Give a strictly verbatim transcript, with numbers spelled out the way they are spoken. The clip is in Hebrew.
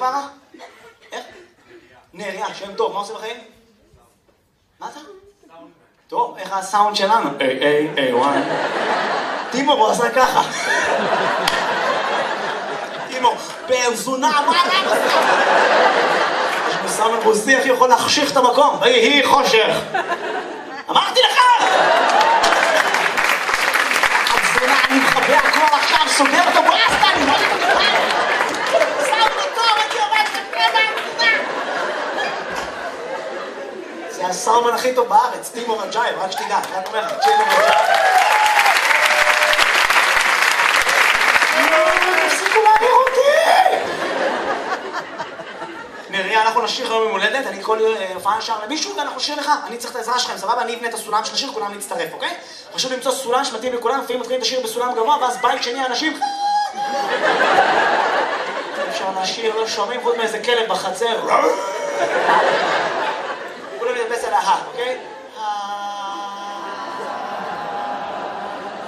קרה? איך? נריה, שם טוב, מה עושה בחיים? מה אתה? טוב, איך הסאונד שלנו? איי, איי, איי, וואי. טימו, הוא עשה ככה. טימו, פרזונה, מה למה עשה? יש מסאמן רוסי, איך יכול להחשיך את המקום? ויהי חושך. אמרתי לך! הפרזונה, אני מחבא הכל עכשיו, סוגר אותו ברסטה, אני לא יודע. סאונד אותו, אני עובד בקרבה. זה הסאומן הכי טוב בארץ, טימו רג'ייב, רק שתדע, רק אומר לך, טימו רג'ייב. תפסיקו להעביר אותי! נריה, אנחנו נשיר היום עם הולדת, אני כל הופעה נשאר למישהו ואנחנו נשיר לך, אני צריך את העזרה שלכם, סבבה? אני אבנה את הסולם של השיר, כולם נצטרף, אוקיי? חשוב למצוא סולם שמתאים לכולם, לפעמים מתחילים את השיר בסולם גבוה, ואז בית שני האנשים... אפשר לשיר, לא שומעים חוץ מאיזה כלב בחצר.